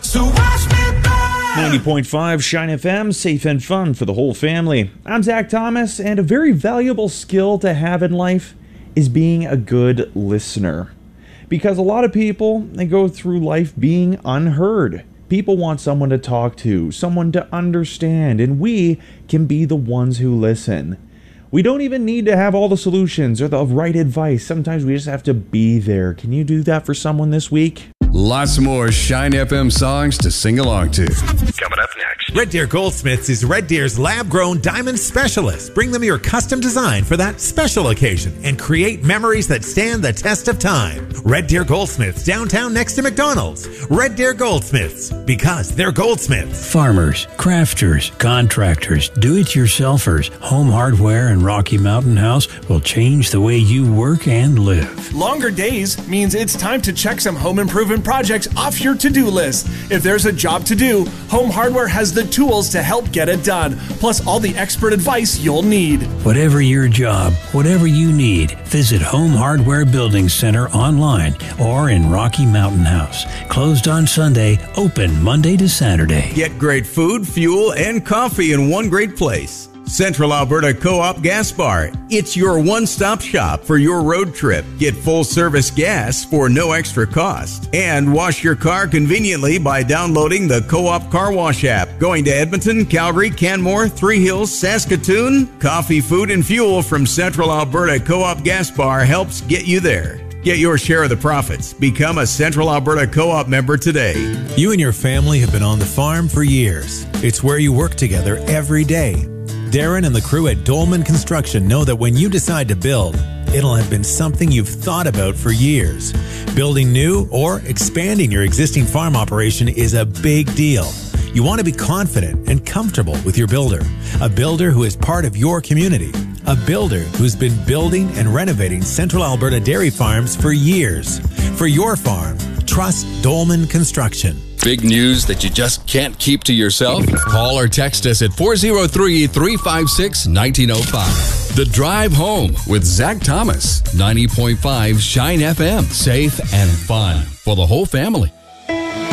So watch me burn. 90.5 Shine FM, safe and fun for the whole family. I'm Zach Thomas, and a very valuable skill to have in life is being a good listener. Because a lot of people, they go through life being unheard. People want someone to talk to, someone to understand, and we can be the ones who listen. We don't even need to have all the solutions or the right advice. Sometimes we just have to be there. Can you do that for someone this week? Lots more Shine FM songs to sing along to. Coming up next. Red Deer Goldsmiths is Red Deer's lab-grown diamond specialist. Bring them your custom design for that special occasion and create memories that stand the test of time. Red Deer Goldsmiths, downtown next to McDonald's. Red Deer Goldsmiths, because they're goldsmiths. Farmers, crafters, contractors, do-it-yourselfers, Home Hardware and Rocky Mountain House will change the way you work and live. Longer days means it's time to check some home improvement projects off your to-do list. If there's a job to do, Home Hardware has the tools to help get it done, plus all the expert advice you'll need. Whatever your job, whatever you need, visit Home Hardware Building Center online or in Rocky Mountain House. Closed on Sunday, open Monday to Saturday. Get great food, fuel, and coffee in one great place. Central Alberta Co-op Gas Bar. It's your one-stop shop for your road trip. Get full-service gas for no extra cost. And wash your car conveniently by downloading the Co-op Car Wash app. Going to Edmonton, Calgary, Canmore, Three Hills, Saskatoon? Coffee, food, and fuel from Central Alberta Co-op Gas Bar helps get you there. Get your share of the profits. Become a Central Alberta Co-op member today. You and your family have been on the farm for years. It's where you work together every day. Darren and the crew at Dolman Construction know that when you decide to build, it'll have been something you've thought about for years. Building new or expanding your existing farm operation is a big deal. You want to be confident and comfortable with your builder. A builder who is part of your community. A builder who's been building and renovating Central Alberta dairy farms for years. For your farm, trust Dolman Construction. Big news that you just can't keep to yourself? Call or text us at 403-356-1905. The Drive Home with Zach Thomas. 90.5 Shine FM. Safe and fun for the whole family.